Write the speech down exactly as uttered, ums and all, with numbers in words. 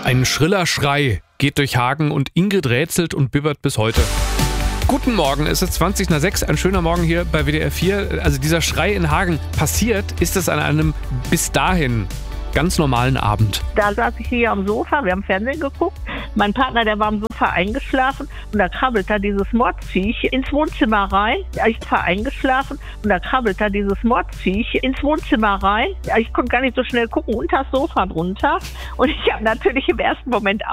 Ein schriller Schrei geht durch Hagen und Ingrid rätselt und bibbert bis heute. Guten Morgen, es ist zwanzig nach sechs, ein schöner Morgen hier bei W D R vier. Also dieser Schrei in Hagen, passiert ist es an einem bis dahin ganz normalen Abend. Da saß ich hier am Sofa, wir haben Fernsehen geguckt. Mein Partner, der war am Sofa eingeschlafen und da krabbelt da dieses Mordsviech ins Wohnzimmer rein. Ich war eingeschlafen und da krabbelt da dieses Mordsviech ins Wohnzimmer rein. Ich konnte gar nicht so schnell gucken, unter das Sofa drunter. Und ich habe natürlich im ersten Moment